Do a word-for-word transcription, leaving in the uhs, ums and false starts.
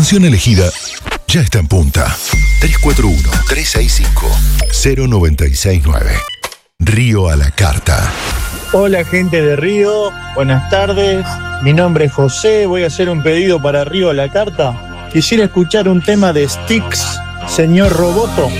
canción elegida ya está en punta. tres cuatro uno, tres seis cinco, cero nueve seis nueve. Río a la carta. Hola gente de Río, buenas tardes. Mi nombre es José, voy a hacer un pedido para Río a la carta. Quisiera escuchar un tema de Styx, Señor Roboto.